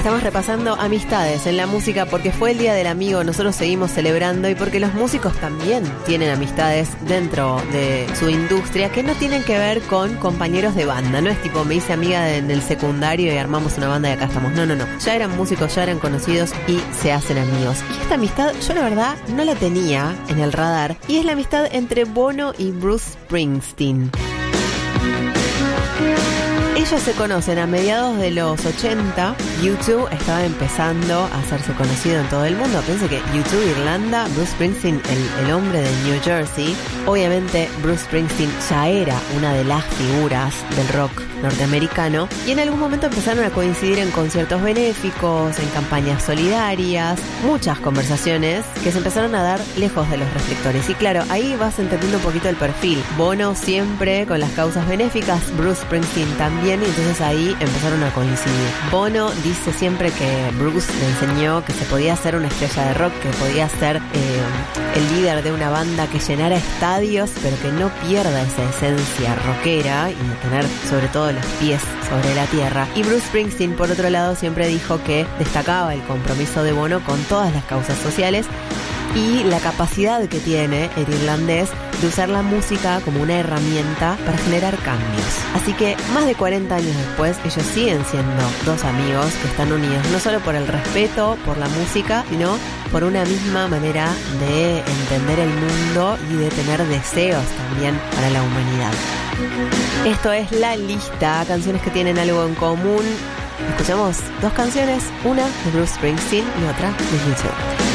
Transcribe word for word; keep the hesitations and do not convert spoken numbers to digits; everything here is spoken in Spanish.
Estamos repasando amistades en la música porque fue el Día del Amigo, nosotros seguimos celebrando y porque los músicos también tienen amistades dentro de su industria que no tienen que ver con compañeros de banda, no es tipo me hice amiga en el secundario y armamos una banda y acá estamos, no, no, no, ya eran músicos, ya eran conocidos y se hacen amigos. Y esta amistad yo la verdad no la tenía en el radar y es la amistad entre Bono y Bruce Springsteen. Ellos se conocen a mediados de los ochenta. U dos estaba empezando a hacerse conocido en todo el mundo. Piense que U dos Irlanda, Bruce Springsteen, el, el hombre de New Jersey. Obviamente Bruce Springsteen ya era una de las figuras del rock norteamericano y en algún momento empezaron a coincidir en conciertos benéficos, en campañas solidarias, muchas conversaciones que se empezaron a dar lejos de los reflectores. Y claro, ahí vas entendiendo un poquito el perfil. Bono siempre con las causas benéficas, Bruce Springsteen también, y entonces ahí empezaron a coincidir. Bono dice siempre que Bruce le enseñó que se podía ser una estrella de rock, que podía ser eh, el líder de una banda que llenara estadios, pero que no pierda esa esencia rockera y de tener sobre todo los pies sobre la tierra. Y Bruce Springsteen, por otro lado, siempre dijo que destacaba el compromiso de Bono con todas las causas sociales y la capacidad que tiene el irlandés de usar la música como una herramienta para generar cambios. Así que más de cuarenta años después, ellos siguen siendo dos amigos que están unidos no solo por el respeto por la música, sino por una misma manera de entender el mundo y de tener deseos también para la humanidad. Esto es La Lista, canciones que tienen algo en común. Escuchamos dos canciones, una de Bruce Springsteen y otra de U dos.